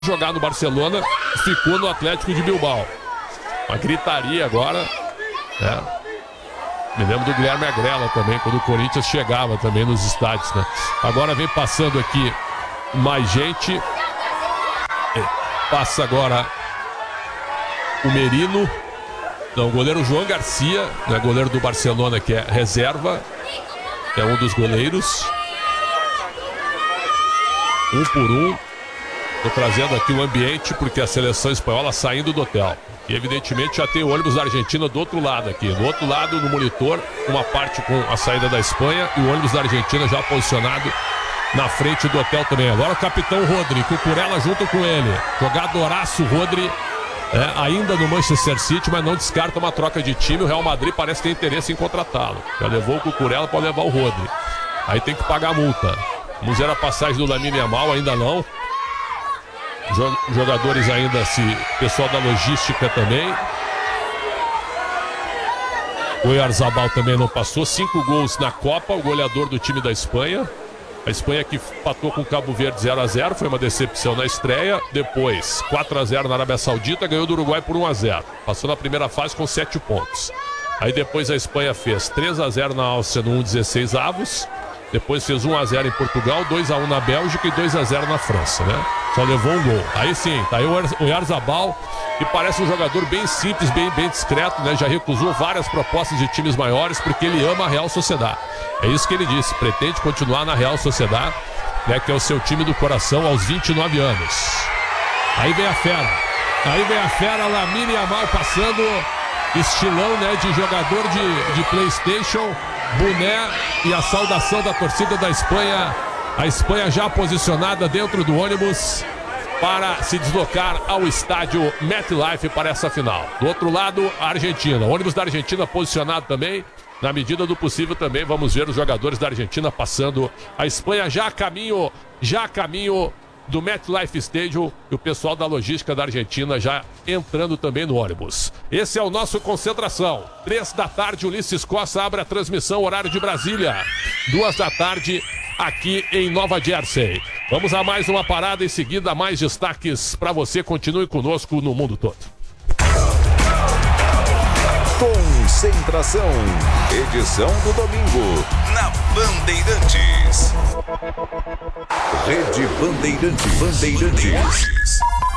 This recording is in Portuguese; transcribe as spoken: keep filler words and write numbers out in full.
jogar no Barcelona, ficou no Atlético de Bilbao. Uma gritaria agora, né? Me lembro do Guilherme Agrela também, quando o Corinthians chegava também nos estádios, né? Agora vem passando aqui mais gente. Passa agora o Merino. Não, o goleiro João Garcia, né? Goleiro do Barcelona, que é reserva. É um dos goleiros. Um por um. Estou trazendo aqui o ambiente, porque a seleção espanhola saindo do hotel. E evidentemente já tem o ônibus da Argentina do outro lado aqui. Do outro lado, no monitor, uma parte com a saída da Espanha e o ônibus da Argentina já posicionado na frente do hotel também. Agora o capitão Rodri, Cucurella junto com ele. Jogadoraço Rodri, é, ainda no Manchester City, mas não descarta uma troca de time. O Real Madrid parece ter interesse em contratá-lo. Já levou o Cucurella para levar o Rodri. Aí tem que pagar a multa. Vamos ver a passagem do Lamine Yamal, ainda não. Jogadores ainda, se pessoal da logística também. O Oyarzabal também não passou. Cinco gols na Copa, o goleador do time da Espanha. A Espanha que empatou com o Cabo Verde zero a zero, foi uma decepção na estreia. Depois, quatro a zero na Arábia Saudita, ganhou do Uruguai por um a zero. Passou na primeira fase com sete pontos. Aí depois a Espanha fez três a zero na Áustria no um dezesseis avos. Depois fez um a zero em Portugal, dois a um na Bélgica e dois a zero na França, né? Só levou um gol. Aí sim, tá aí o Oyarzabal, que parece um jogador bem simples, bem, bem discreto, né? Já recusou várias propostas de times maiores porque ele ama a Real Sociedad. É isso que ele disse, pretende continuar na Real Sociedad, né? Que é o seu time do coração aos vinte e nove anos. Aí vem a fera. Aí vem a fera, Lamine Yamal passando, estilão, né? De jogador de, de PlayStation, boné e a saudação da torcida da Espanha. A Espanha já posicionada dentro do ônibus para se deslocar ao estádio MetLife para essa final. Do outro lado, a Argentina. O ônibus da Argentina posicionado também. Na medida do possível também vamos ver os jogadores da Argentina passando. A Espanha já a caminho, já a caminho do MetLife Stadium e o pessoal da logística da Argentina já entrando também no ônibus. Esse é o nosso Concentração. Três da tarde, Ulisses Costa abre a transmissão, horário de Brasília. Duas da tarde, aqui em Nova Jersey. Vamos a mais uma parada, em seguida mais destaques para você. Continue conosco no mundo todo. Concentração, edição do domingo, na Bandeirantes. Rede Bandeirantes. Bandeirantes.